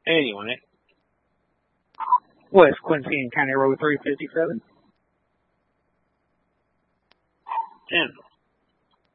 Anyway. West Quincy and County Road 357. General.